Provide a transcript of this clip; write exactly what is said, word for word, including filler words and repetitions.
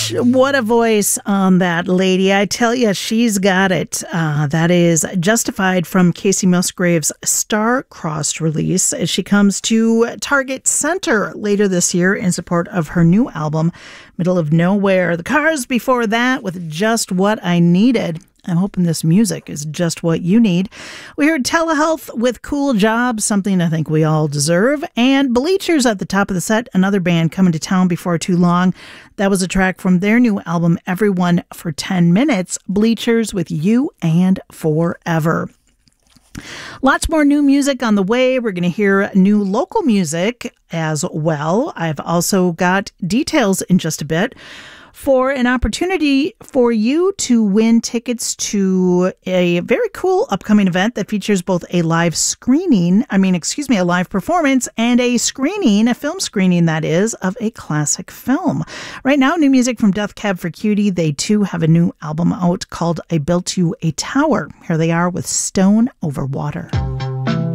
What a voice on that lady. I tell you, she's got it. Uh, that is Justified from Kacey Musgraves' Star-Crossed release as she comes to Target Center later this year in support of her new album, Middle of Nowhere. The Cars before that with Just What I Needed. I'm hoping this music is just what you need. We heard Telehealth with Cool Job, something I think we all deserve. And Bleachers at the top of the set, another band coming to town before too long. That was a track from their new album, Everyone for ten minutes. Bleachers with You and Forever. Lots more new music on the way. We're going to hear new local music as well. I've also got details in just a bit for an opportunity for you to win tickets to a very cool upcoming event that features both a live screening, I mean, excuse me, a live performance and a screening, a film screening that is, of a classic film. Right now, new music from Death Cab for Cutie. They too have a new album out called I Built You a Tower. Here they are with Stone Over Water.